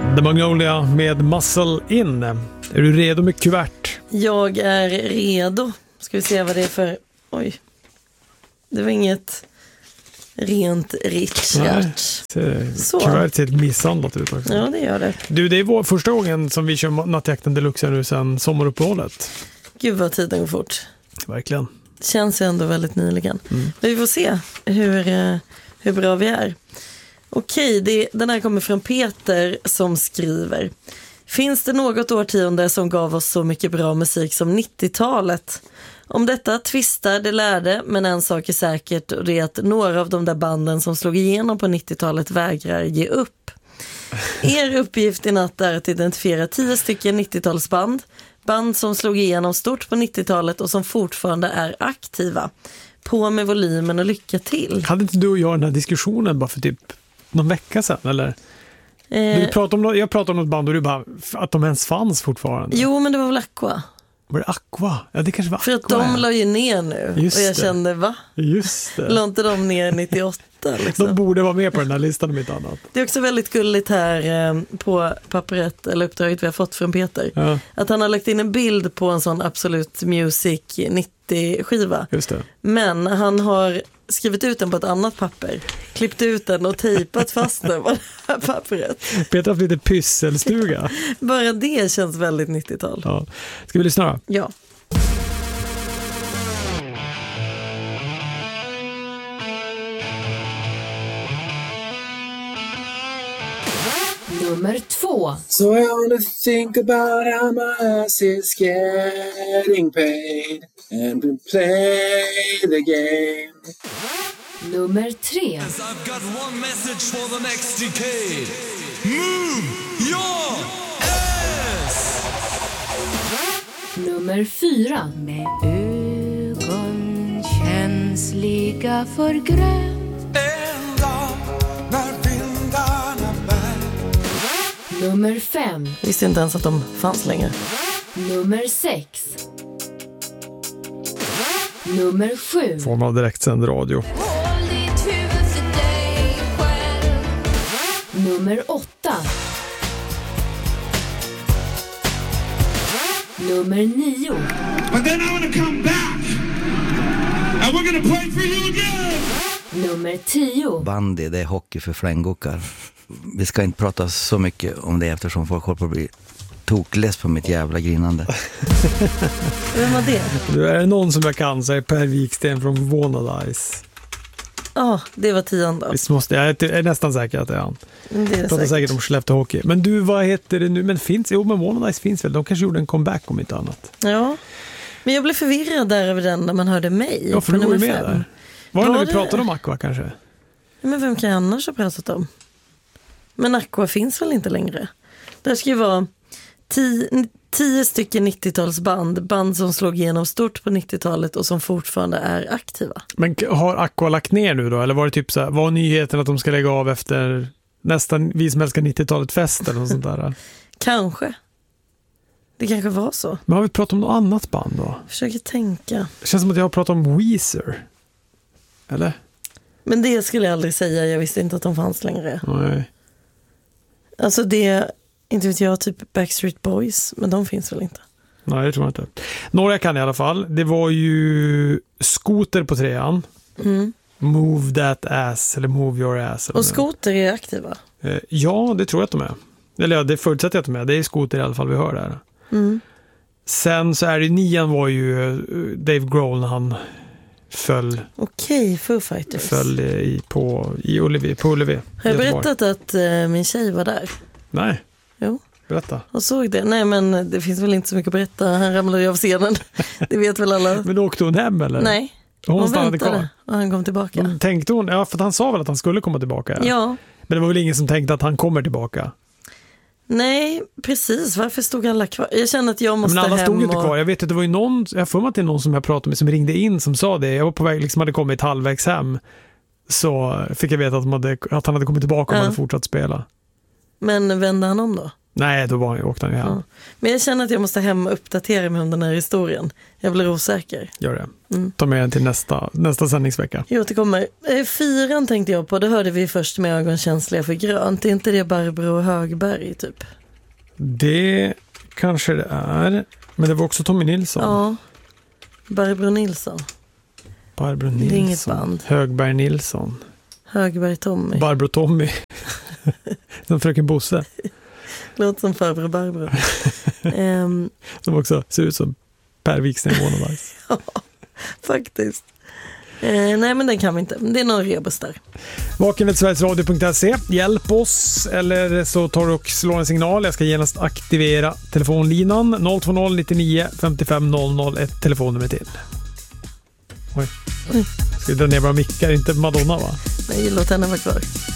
The Magnolia med Muscle In. Är du redo med kuvert? Jag är redo. Ska vi se vad det är för... Oj. Det var inget rent Richard. Kuvert ser ett misshandlat ut också. Ja, det gör det. Du, det är vår första gången som vi kör Nattjakten Deluxe nu sedan sommaruppehållet. Gud vad tiden går fort. Verkligen. Känns ju ändå väldigt nyligen. Men vi får se hur bra vi är. Okej, den här kommer från Peter som skriver: finns det något årtionde som gav oss så mycket bra musik som 90-talet? Om detta tvistar det lärde, men en sak är säkert, och det är att några av de där banden som slog igenom på 90-talet vägrar ge upp. Er uppgift i natt är att identifiera 10 stycken 90-talsband, band som slog igenom stort på 90-talet och som fortfarande är aktiva. På med volymen och lycka till. Hade inte du och jag den här diskussionen bara för typ någon vecka sedan, eller? Jag pratade om något band och du bara, att de ens fanns fortfarande. Jo, men det var väl Aqua. Var det Aqua? Ja, det kanske var Aqua. För att de la ju ner nu. Just och jag kände, va? Just det. La inte de ner 98 liksom? De borde vara med på den här listan om inte annat. Det är också väldigt gulligt här på pappret, eller uppdraget vi har fått från Peter. Ja. Att han har lagt in en bild på en sån Absolut Music 90-skiva. Just det. Men han har skrivit ut den på ett annat papper, klippt ut den och tejpat fast den på det här pappret. Peter har haft lite pysselstuga. Bara det känns väldigt 90-tal. Ja. Ska vi lyssna då? Ja. Nummer 2. So I wanna think about how my ass is getting paid and we play the game. Nummer 3. I've got one message for the next decade. Move your ass! Nummer 4. Med ögon känsliga för grönt. En dag när vindarna bär. Nummer 5. Visste inte ens att de fanns längre. Nummer 6. Nummer 7. Form av direktsänd radio. Nummer 8. Nummer 9. But then I'm gonna come back and we're gonna play for you again. Nummer 10. Bandy, det är hockey för flänggockar. Vi ska inte prata så mycket om det eftersom folk håller på att bli tokless på mitt jävla grinande. Vem var det? Du, är det någon som jag kan så är Per Wiksten från Womanize. Ja, det var 10:e. Visst måste jag är nästan säker att det är han. Det är pratar säkert om Skellefteå hockey. Men du, vad heter det nu? Men Womanize finns väl? De kanske gjorde en comeback om inte annat. Ja. Men jag blev förvirrad där över den när man hörde mig. Ja, för du var ju med där. Var det när vi pratade om Aqua kanske? Ja, men vem kan jag annars ha pratat om? Men Aqua finns väl inte längre? Där ska ju vara 10 stycken 90-talsband. Band som slog igenom stort på 90-talet och som fortfarande är aktiva. Men har Aqua lagt ner nu då? Eller var det typ så här, var nyheten att de ska lägga av efter nästan Vi som älskar 90-talet-fest eller något sånt där? Kanske. Det kanske var så. Men har vi pratat om något annat band då? Jag försöker tänka. Det känns som att jag har pratat om Weezer. Eller? Men det skulle jag aldrig säga. Jag visste inte att de fanns längre. Nej. Alltså det, inte vet jag, typ Backstreet Boys. Men de finns väl inte? Nej, det tror jag inte. Några kan i alla fall. Det var ju Scooter på 3:an. Mm. Move that ass, eller Move your ass. Och Scooter är aktiva? Ja, det tror jag att de är. Eller ja, det förutsätter jag att de är. Det är Scooter i alla fall vi hör där. Mm. Sen så är det 9:an var ju Dave Grohl när han föll. Okej, Foo Fighters. Föll på Ullevi. Har jag berättat att min tjej var där? Nej. Jo. Berätta. Och såg det. Nej, men det finns väl inte så mycket att berätta. Han ramlade ju av scenen. Det vet väl alla. Men åkte hon hem eller? Nej. Hon väntade och han kom tillbaka. Men tänkte hon, ja, för att han sa väl att han skulle komma tillbaka. Ja. Men det var väl ingen som tänkte att han kommer tillbaka. Nej, precis. Varför stod alla kvar? Jag känner att jag måste hem. Men alla stod inte kvar. Jag vet att det var ju någon, jag får mig att det är någon som jag pratade med som ringde in som sa det. Jag var på väg, liksom hade kommit halvvägs hem. Så fick jag veta att han hade kommit tillbaka och hade fortsatt spela. Men vände han om då? Nej, då åkte han ju hem. Ja. Men jag känner att jag måste hem och uppdatera mig om den här historien. Jag blir osäker. Gör det. Ta med den till nästa sändningsvecka. Jag återkommer. 4 tänkte jag på. Det hörde vi först med ögonkänsliga för grönt. Är inte det Barbro Högberg typ? Det kanske det är. Men det var också Tommy Nilsson. Ja. Barbro Nilsson. Barbro Nilsson. Det är inget band. Högberg Nilsson. Högberg Tommy. Barbro Tommy. Som fröken Bosse. Låter som farbror Barbro. Som också ser ut som Per Wiksten i Månadars. Ja, faktiskt. Nej, men den kan vi inte. Det är någon rebus där. Vaken@sverigesradio.se. Hjälp oss, eller så tar du och slår en signal. Jag ska genast aktivera telefonlinan. 020 99 55 001 telefonnummer till. Oj. Ska vi dra ner våra mickar? Inte Madonna, va? Nej, låt henne vara kvar.